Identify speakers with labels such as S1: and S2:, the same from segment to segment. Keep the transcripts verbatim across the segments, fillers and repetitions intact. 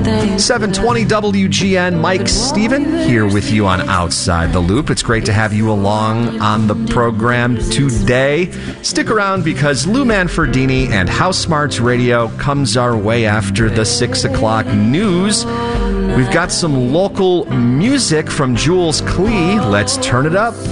S1: seven twenty W G N, Mike Steven here with you on Outside the Loop. It's great to have you along on the program today. Stick around because Lou Manfredini and House Smarts Radio comes our way after the six o'clock news. We've got some local music from Jules Klee. Let's turn it up.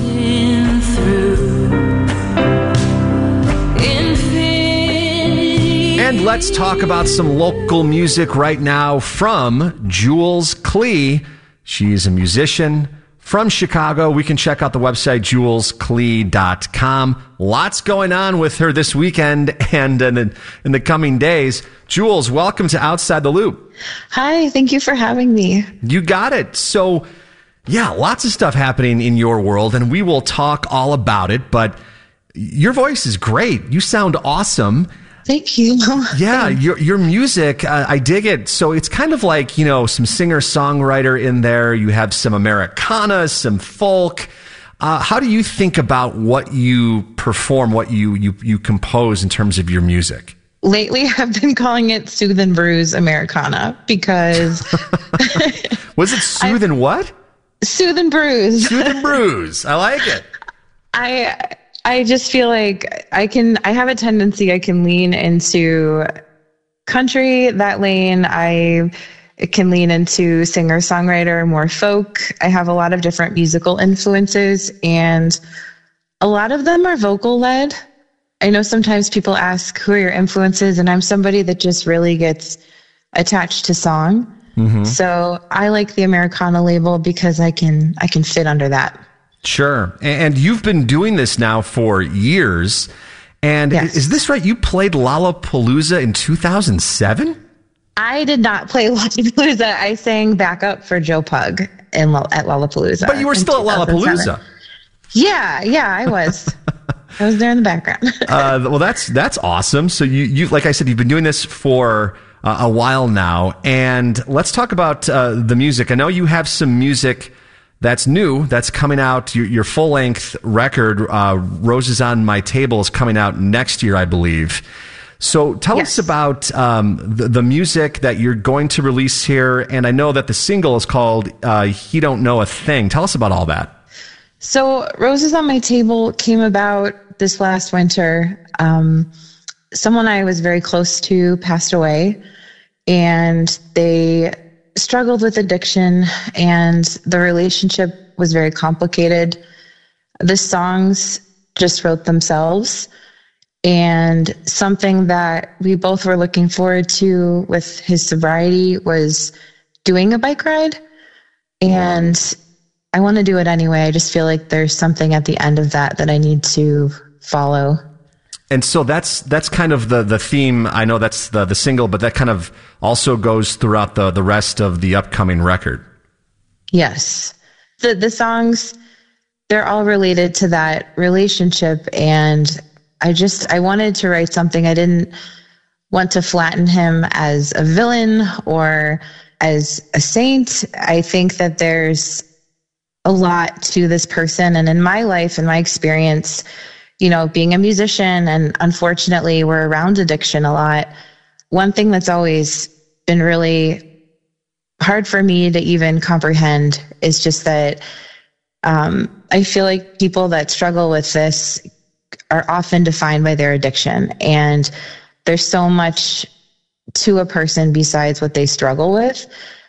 S1: And let's talk about some local music right now from Jules Klee. She's a musician from Chicago. We can check out the website, jules klee dot com. Lots going on with her this weekend and in, in the coming days. Jules, welcome to Outside the Loop.
S2: Hi, thank you for having me.
S1: You got it. So, yeah, lots of stuff happening in your world, and we will talk all about it, but your voice is great. You sound awesome.
S2: Thank you.
S1: Yeah, your your music, uh, I dig it. So it's kind of like, you know, some singer-songwriter in there. You have some Americana, some folk. Uh, how do you think about what you perform, what you, you, you compose in terms of your music?
S2: Lately, I've been calling it Soothe and Bruise Americana because...
S1: Was it Soothe and what?
S2: Soothe and Bruise.
S1: Soothe and Bruise. I like it.
S2: I... I just feel like I can, I have a tendency I can lean into country, that lane. I can lean into singer, songwriter, more folk. I have a lot of different musical influences and a lot of them are vocal led. I know sometimes people ask who are your influences, and I'm somebody that just really gets attached to song. Mm-hmm. So I like the Americana label because I can, I can fit under that.
S1: Sure. And you've been doing this now for years. And yes. Is this right? You played Lollapalooza in two thousand seven?
S2: I did not play Lollapalooza. I sang backup for Joe Pug in, at Lollapalooza.
S1: But you were still at Lollapalooza.
S2: Yeah, yeah, I was. I was there in the background.
S1: uh, well, that's that's awesome. So you, you, like I said, you've been doing this for uh, a while now. And let's talk about uh, the music. I know you have some music that's new, that's coming out. Your, your full-length record, uh, Roses on My Table, is coming out next year, I believe. So tell yes. us about um, the, the music that you're going to release here. And I know that the single is called uh, He Don't Know a Thing. Tell us about all that.
S2: So Roses on My Table came about this last winter. Um, someone I was very close to passed away, and they struggled with addiction, and the relationship was very complicated. The songs just wrote themselves, and something that we both were looking forward to with his sobriety was doing a bike ride. And I want to do it anyway. I just feel like there's something at the end of that that I need to follow.
S1: And so that's that's kind of the, the theme. I know that's the, the single, but that kind of also goes throughout the, the rest of the upcoming record.
S2: Yes. The the songs, they're all related to that relationship. And I just, I wanted to write something. I didn't want to flatten him as a villain or as a saint. I think that there's a lot to this person. And in my life, in my experience, you know, being a musician, and unfortunately we're around addiction a lot. One thing that's always been really hard for me to even comprehend is just that um, I feel like people that struggle with this are often defined by their addiction. And there's so much to a person besides what they struggle with.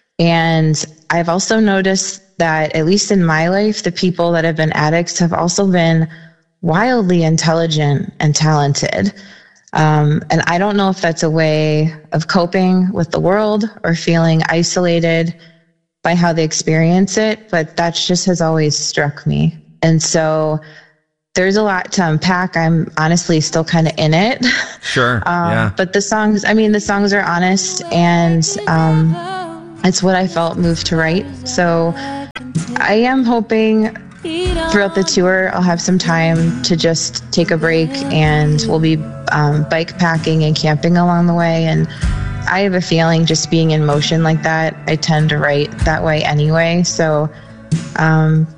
S2: And I've also noticed that, at least in my life, the people that have been addicts have also been wildly intelligent and talented. Um, and I don't know if that's a way of coping with the world or feeling isolated by how they experience it, but that just has always struck me. And so there's a lot to unpack. I'm honestly still kind of in it.
S1: Sure.
S2: um,
S1: yeah.
S2: But the songs, I mean, the songs are honest, and um, it's what I felt moved to write. So I am hoping throughout the tour, I'll have some time to just take a break, and we'll be um, bike packing and camping along the way. And I have a feeling just being in motion like that, I tend to write that way anyway. So um,